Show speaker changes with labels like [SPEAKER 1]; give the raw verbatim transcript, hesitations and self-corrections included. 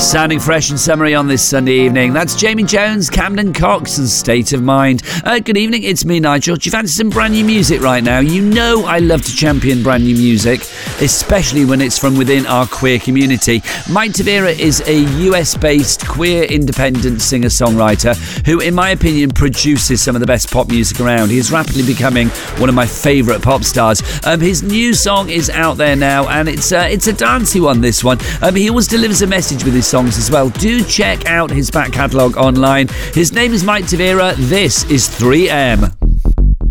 [SPEAKER 1] Sounding fresh and summery on this Sunday evening. That's Jamie Jones, Camden Cox and State of Mind. Uh, good evening, it's me, Nigel. Do you fancy some brand new music right now? You know I love to champion brand new music, especially when it's from within our queer community. Mike Tavera is a U S-based queer independent singer-songwriter who, in my opinion, produces some of the best pop music around. He is rapidly becoming one of my favourite pop stars. Um, his new song is out there now, and it's uh, it's a dancey one, this one. Um, he always delivers a message with his songs as well. Do check out his back catalogue online. His name is Mike Tavera. This is three M.